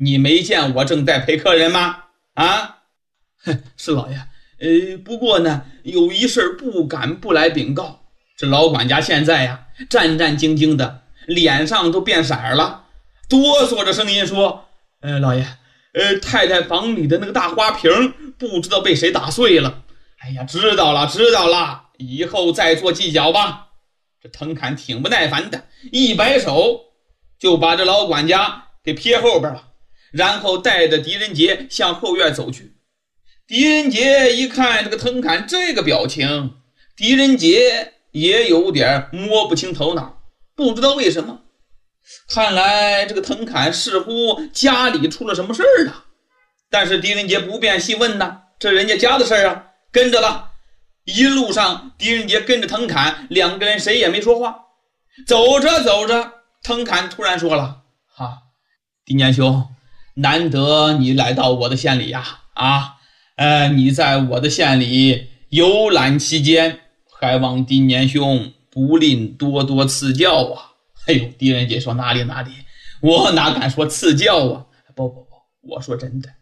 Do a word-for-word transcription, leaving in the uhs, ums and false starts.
你没见我正在陪客人吗？啊？是老爷。呃，不过呢，有一事不敢不来禀告。这老管家现在呀，战战兢兢的，脸上都变色了，哆嗦着声音说：“呃，老爷，呃，太太房里的那个大花瓶不知道被谁打碎了。哎呀，知道了，知道了，以后再做计较吧。”这藤侃挺不耐烦的，一摆手就把这老管家给撇后边了，然后带着狄仁杰向后院走去。狄仁杰一看这个藤侃这个表情，狄仁杰也有点摸不清头脑，不知道为什么。看来这个藤侃似乎家里出了什么事儿了，但是狄仁杰不便细问呐，这人家家的事儿啊，跟着吧。一路上狄仁杰跟着藤侃，两个人谁也没说话。走着走着，藤侃突然说了：“哈，狄年兄，难得你来到我的县里呀，啊，呃，你在我的县里游览期间，还望狄年兄不吝多多赐教啊。”哎呦，狄仁杰说：“哪里哪里，我哪敢说赐教啊？不不不，我说真的，